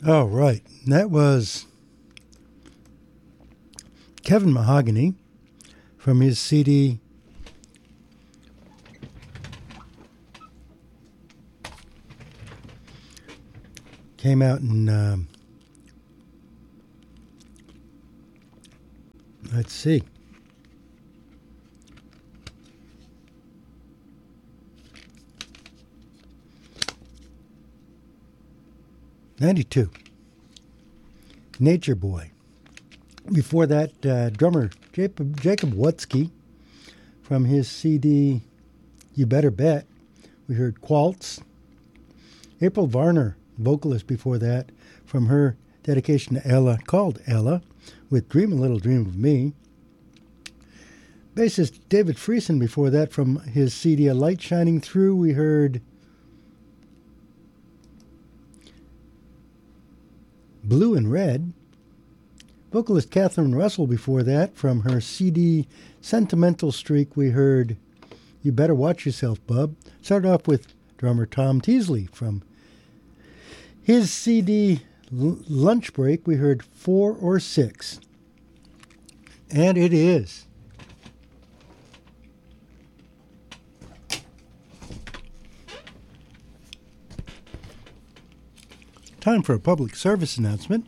Oh, right. That was Kevin Mahogany from his CD came out in let's see, '92. Nature Boy. Before that, drummer Jacob Wutzke from his CD You Better Bet. We heard Qualtz. April Varner, vocalist before that, from her dedication to Ella, called Ella, with Dream a Little Dream of Me. Bassist David Friesen before that, from his CD A Light Shining Through, we heard Blue and Red. Vocalist Catherine Russell before that, from her CD Sentimental Streak, we heard You Better Watch Yourself, Bub. Started off with drummer Tom Teasley from his CD Lunch Break, we heard 4 or 6. And it is time for a public service announcement.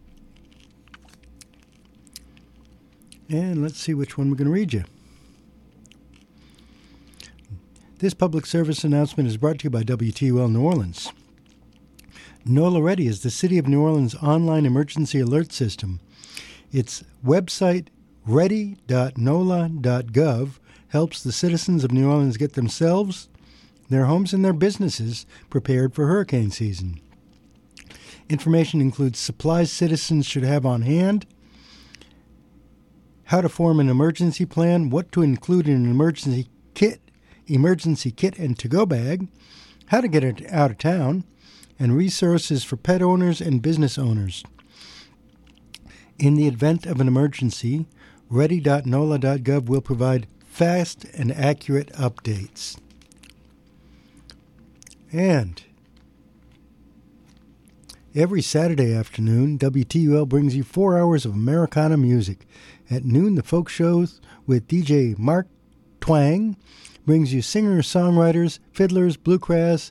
And let's see which one we're going to read you. This public service announcement is brought to you by WTUL New Orleans. NOLA Ready is the City of New Orleans online emergency alert system. Its website, ready.nola.gov, helps the citizens of New Orleans get themselves, their homes, and their businesses prepared for hurricane season. Information includes supplies citizens should have on hand, how to form an emergency plan, what to include in an emergency kit and to-go bag, how to get it out of town, and resources for pet owners and business owners. In the event of an emergency, ready.nola.gov will provide fast and accurate updates. And every Saturday afternoon, WTUL brings you 4 hours of Americana music. At noon, the folk shows with DJ Mark Twang brings you singers, songwriters, fiddlers, bluegrass,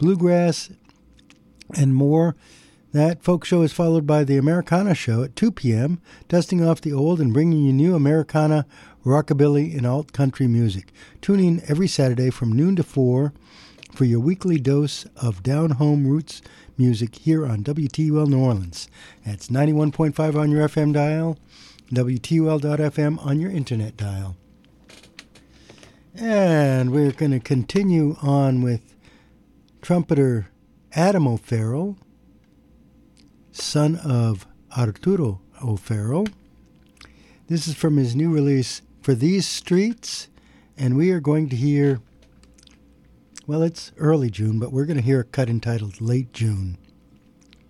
and more. That folk show is followed by the Americana show at 2 p.m., dusting off the old and bringing you new Americana, rockabilly, and alt-country music. Tune in every Saturday from noon to 4 for your weekly dose of down-home roots music here on WTUL New Orleans. That's 91.5 on your FM dial, WTUL.FM on your internet dial. And we're going to continue on with trumpeter Adam O'Farrell, son of Arturo O'Farrell. This is from his new release, For These Streets, and we are going to hear, well, it's early June, but we're going to hear a cut entitled Late June.